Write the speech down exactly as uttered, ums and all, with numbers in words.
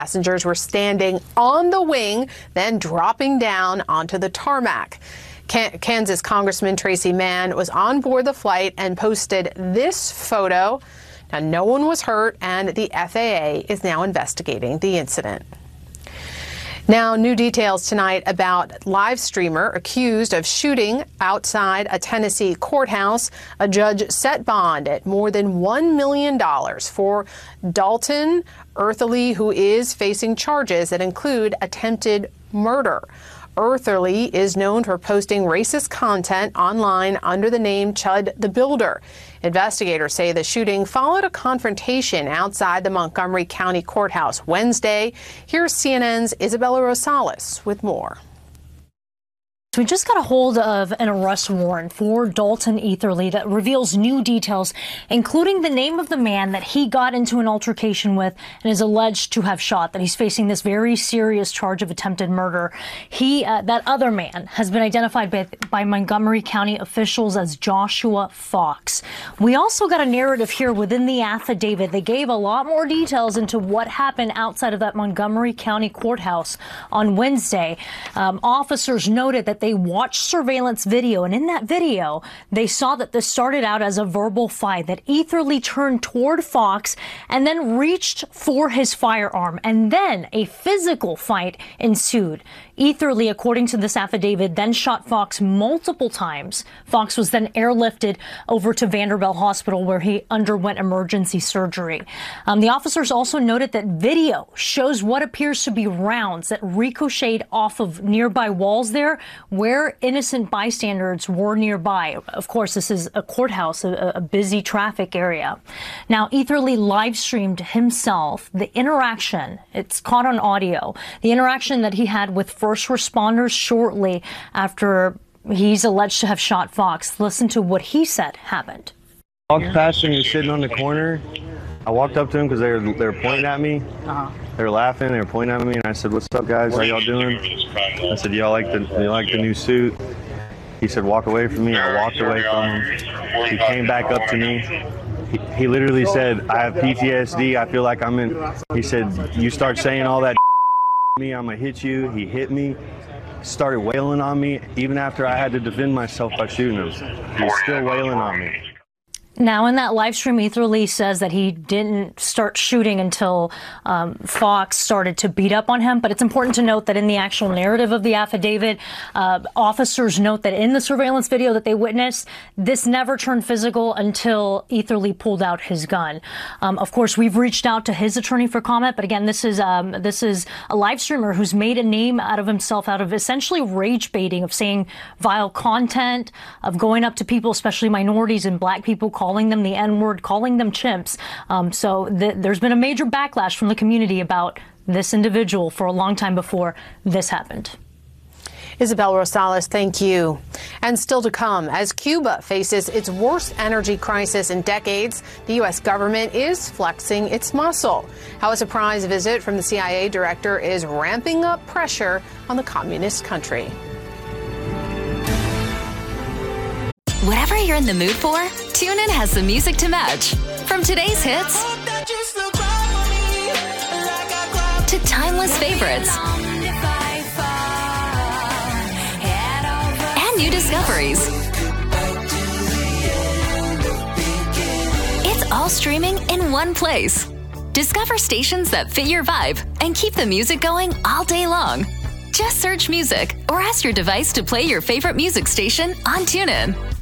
Passengers were standing on the wing, then dropping down onto the tarmac. Kansas Congressman Tracy Mann was on board the flight and posted this photo. Now, no one was hurt, and the F A A is now investigating the incident. Now, new details tonight about live streamer accused of shooting outside a Tennessee courthouse. A judge set bond at more than one million dollars for Dalton Earthley, who is facing charges that include attempted murder. Earthley is known for posting racist content online under the name Chud the Builder. Investigators say the shooting followed a confrontation outside the Montgomery County Courthouse Wednesday. Here's C N N's Isabella Rosales with more. We just got a hold of an arrest warrant for Dalton Earthley that reveals new details, including the name of the man that he got into an altercation with and is alleged to have shot, that he's facing this very serious charge of attempted murder. He, uh, that other man has been identified by, by Montgomery County officials as Joshua Fox. We also got a narrative here within the affidavit. They gave a lot more details into what happened outside of that Montgomery County courthouse on Wednesday. Um, officers noted that they watched surveillance video, and in that video, they saw that this started out as a verbal fight, that Earthley turned toward Fox and then reached for his firearm, and then a physical fight ensued. Earthley, according to this affidavit, then shot Fox multiple times. Fox was then airlifted over to Vanderbilt Hospital, where he underwent emergency surgery. Um, the officers also noted that video shows what appears to be rounds that ricocheted off of nearby walls there, where innocent bystanders were nearby. Of course, this is a courthouse, a, a busy traffic area. Now, Earthley live streamed himself, the interaction, it's caught on audio, the interaction that he had with first responders shortly after he's alleged to have shot Fox. Listen to what he said happened. I walked past him, he was sitting on the corner. I walked up to him because they were, they were pointing at me. Uh-huh. They were laughing, they were pointing at me, and I said, "What's up, guys? How y'all doing?" I said, "Y'all like the you like the new suit?" He said, "Walk away from me." I walked away from him. He came back up to me. He, he literally said, "I have P T S D. I feel like I'm in." He said, "You start saying all that me, I'm gonna hit you." He hit me, started wailing on me, even after I had to defend myself by shooting him. He was still wailing on me. Now, in that live stream, Earthley says that he didn't start shooting until um, Fox started to beat up on him. But it's important to note that in the actual narrative of the affidavit, uh, officers note that in the surveillance video that they witnessed, this never turned physical until Earthley pulled out his gun. Um, of course, we've reached out to his attorney for comment. But again, this is um, this is a live streamer who's made a name out of himself out of essentially rage baiting, of saying vile content, of going up to people, especially minorities and black people, calling them the N-word, calling them chimps. Um, so th there's been a major backlash from the community about this individual for a long time before this happened. Isabel Rosales, thank you. And still to come, as Cuba faces its worst energy crisis in decades, the U S government is flexing its muscle. How a surprise visit from the C I A director is ramping up pressure on the communist country. Whatever you're in the mood for, TuneIn has the music to match. From today's hits to timeless favorites and new discoveries. It's all streaming in one place. Discover stations that fit your vibe and keep the music going all day long. Just search music or ask your device to play your favorite music station on TuneIn.